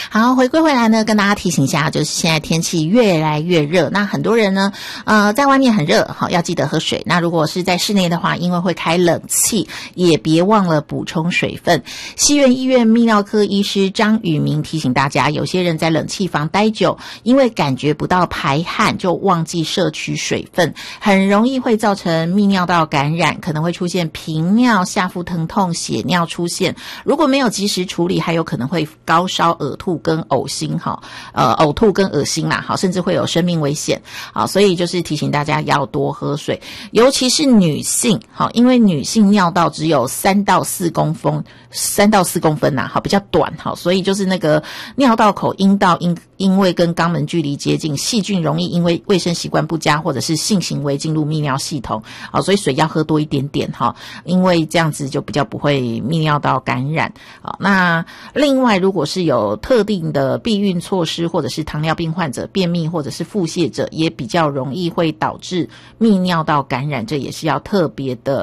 好，回归回来呢，跟大家提醒一下，就是现在天气越来越热，那很多人呢，在外面很热，好，要记得喝水。那如果是在室内的话，因为会开冷气，也别忘了补充水分。西苑医院泌尿科医师张宇明提醒大家，有些人在冷气房待久，因为感觉不到排汗，就忘记摄取水分，很容易会造成泌尿道感染，可能会出现频尿、下腹疼痛、血尿出现。如果没有及时处理，还有可能会高烧、呕吐跟呕心呕吐跟恶心啦，好，甚至会有生命危险。好，所以就是提醒大家要多喝水，尤其是女性，好，因为女性尿道只有3到4公分呐，好，比较短，好，所以就是那个尿道口、阴道因为跟肛门距离接近，细菌容易因为卫生习惯不佳或者是性行为进入泌尿系统，好，所以水要喝多一点点哈，因为这样子就比较不会泌尿道感染。好，那另外如果是有特定的避孕措施，或者是糖尿病患者、便秘或者是腹泻者，也比较容易会导致泌尿道感染，这也是要特别的